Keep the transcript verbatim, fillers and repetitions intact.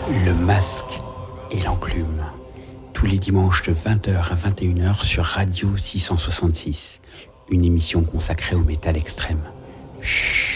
Le masque et l'enclume. Tous les dimanches de vingt heures à vingt et une heures sur Radio six cent soixante-six. Une émission consacrée au métal extrême. Chut.